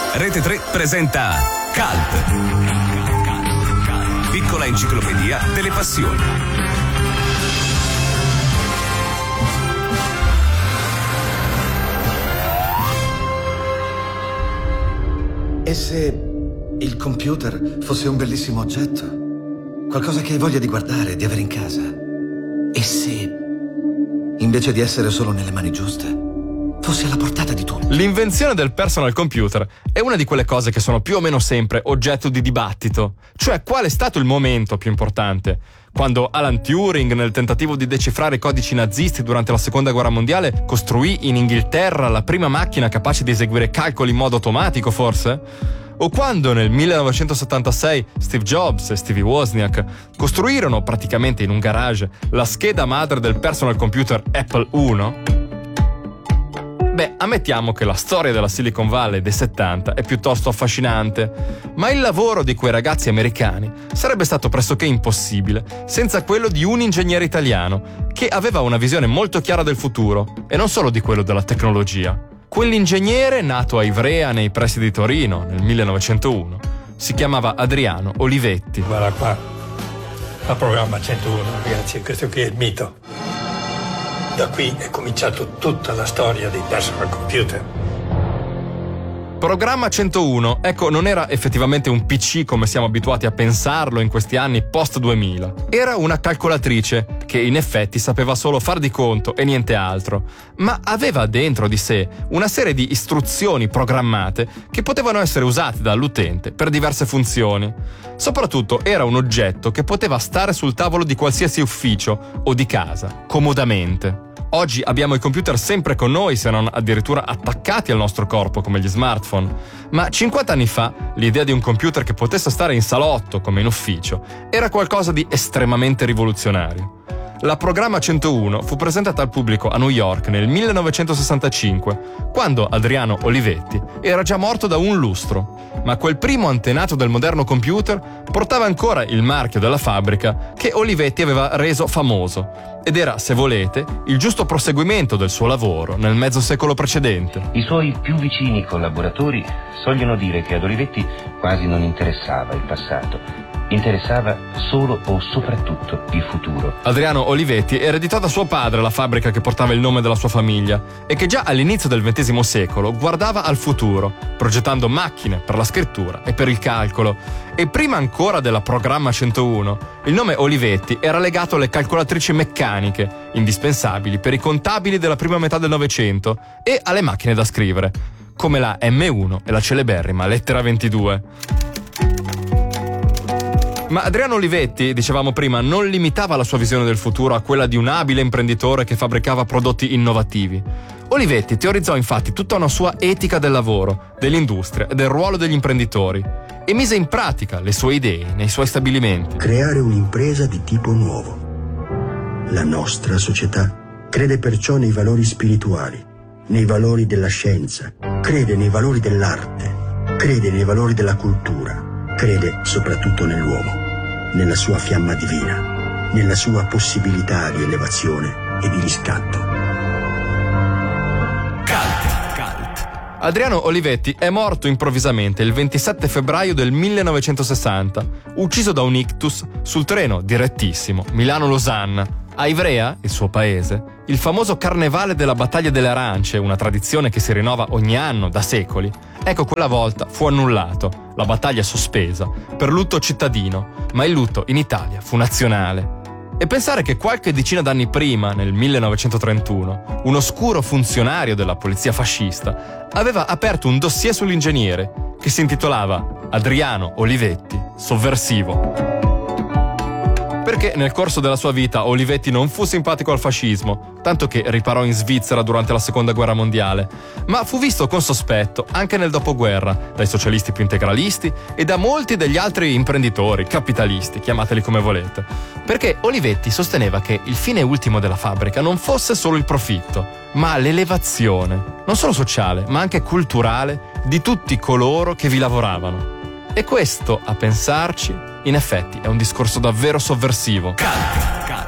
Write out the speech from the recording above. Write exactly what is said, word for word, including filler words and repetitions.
Rete tre presenta Cult, piccola enciclopedia delle passioni. E se il computer fosse un bellissimo oggetto? Qualcosa che hai voglia di guardare, di avere in casa? E se, invece di essere solo nelle mani giuste, fosse alla portata di tutti? L'invenzione del personal computer è una di quelle cose che sono più o meno sempre oggetto di dibattito. Cioè, qual è stato il momento più importante? Quando Alan Turing, nel tentativo di decifrare i codici nazisti durante la seconda guerra mondiale, costruì in Inghilterra la prima macchina capace di eseguire calcoli in modo automatico, forse? O quando nel millenovecentosettantasei Steve Jobs e Stevie Wozniak costruirono praticamente in un garage la scheda madre del personal computer Apple uno? Beh, ammettiamo che la storia della Silicon Valley dei settanta è piuttosto affascinante, ma il lavoro di quei ragazzi americani sarebbe stato pressoché impossibile senza quello di un ingegnere italiano che aveva una visione molto chiara del futuro e non solo di quello della tecnologia. Quell'ingegnere, nato a Ivrea nei pressi di Torino nel millenovecentouno, si chiamava Adriano Olivetti. Guarda qua, al programma centouno, ragazzi, questo qui è il mito. Da qui è cominciato tutta la storia dei personal computer. Programma centouno, ecco, non era effettivamente un P C come siamo abituati a pensarlo in questi anni post duemila. Era una calcolatrice che in effetti sapeva solo far di conto e niente altro, ma aveva dentro di sé una serie di istruzioni programmate che potevano essere usate dall'utente per diverse funzioni. Soprattutto era un oggetto che poteva stare sul tavolo di qualsiasi ufficio o di casa, comodamente. Oggi abbiamo i computer sempre con noi, se non addirittura attaccati al nostro corpo come gli smartphone. Ma cinquanta anni fa l'idea di un computer che potesse stare in salotto come in ufficio era qualcosa di estremamente rivoluzionario. La Programma centouno fu presentata al pubblico a New York nel millenovecentosessantacinque, quando Adriano Olivetti era già morto da un lustro. Ma quel primo antenato del moderno computer portava ancora il marchio della fabbrica che Olivetti aveva reso famoso, ed era, se volete, il giusto proseguimento del suo lavoro nel mezzo secolo precedente. I suoi più vicini collaboratori sogliono dire che ad Olivetti quasi non interessava il passato. Interessava solo o soprattutto il futuro. Adriano Olivetti ereditò da suo padre la fabbrica che portava il nome della sua famiglia e che già all'inizio del ventesimo secolo guardava al futuro, progettando macchine per la scrittura e per il calcolo. E prima ancora della Programma centouno, il nome Olivetti era legato alle calcolatrici meccaniche, indispensabili per i contabili della prima metà del Novecento, e alle macchine da scrivere, come la M uno e la celeberrima Lettera ventidue. Ma Adriano Olivetti, dicevamo prima, non limitava la sua visione del futuro a quella di un abile imprenditore che fabbricava prodotti innovativi. Olivetti teorizzò infatti tutta una sua etica del lavoro, dell'industria e del ruolo degli imprenditori e mise in pratica le sue idee nei suoi stabilimenti. Creare un'impresa di tipo nuovo. La nostra società crede perciò nei valori spirituali, nei valori della scienza, crede nei valori dell'arte, crede nei valori della cultura. Crede soprattutto nell'uomo, nella sua fiamma divina, nella sua possibilità di elevazione e di riscatto. Cult, Cult. Adriano Olivetti è morto improvvisamente il ventisette febbraio del millenovecentosessanta, ucciso da un ictus sul treno direttissimo Milano-Losanna. A Ivrea, il suo paese, il famoso Carnevale della Battaglia delle Arance, una tradizione che si rinnova ogni anno da secoli, ecco, quella volta fu annullato, la battaglia sospesa, per lutto cittadino, ma il lutto in Italia fu nazionale. E pensare che qualche decina d'anni prima, nel millenovecentotrentuno, un oscuro funzionario della polizia fascista aveva aperto un dossier sull'ingegnere che si intitolava Adriano Olivetti, sovversivo. Perché nel corso della sua vita Olivetti non fu simpatico al fascismo, tanto che riparò in Svizzera durante la seconda guerra mondiale, ma fu visto con sospetto anche nel dopoguerra dai socialisti più integralisti e da molti degli altri imprenditori, capitalisti, chiamateli come volete, perché Olivetti sosteneva che il fine ultimo della fabbrica non fosse solo il profitto, ma l'elevazione, non solo sociale, ma anche culturale, di tutti coloro che vi lavoravano. E questo, a pensarci, in effetti è un discorso davvero sovversivo. Cult, Cult.